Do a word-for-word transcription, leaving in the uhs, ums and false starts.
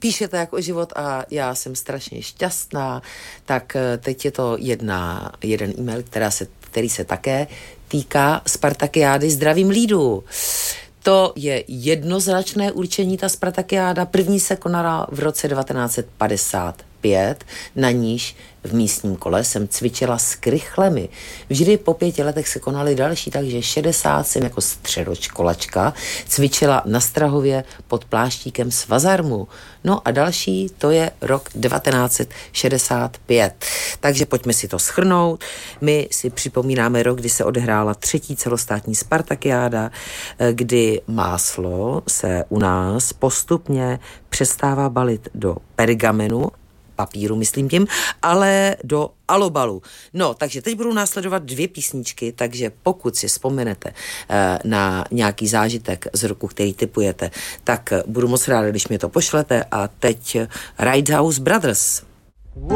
píšete jako život a já jsem strašně šťastná, tak teď je to jedna, jeden e-mail, která se, který se také týká Spartakiády. Zdravím lídu. To je jednoznačné určení, ta Spartakiáda. První se konala v roce devatenáct set padesát pět, na níž v místním kole jsem cvičila s krychlemi. Vždy po pěti letech se konaly další, takže šedesát jsem jako středoškolačka cvičila na Strahově pod pláštíkem Svazarmu. No a další, to je rok devatenáct set šedesát pět. Takže pojďme si to shrnout. My si připomínáme rok, kdy se odehrála třetí celostátní Spartakiáda, kdy máslo se u nás postupně přestává balit do pergamenu, papíru, myslím tím, ale do alobalu. No, takže teď budou následovat dvě písničky, takže pokud si vzpomenete eh, na nějaký zážitek z roku, který tipujete, tak budu moc ráda, když mi to pošlete. A teď Lighthouse Brothers.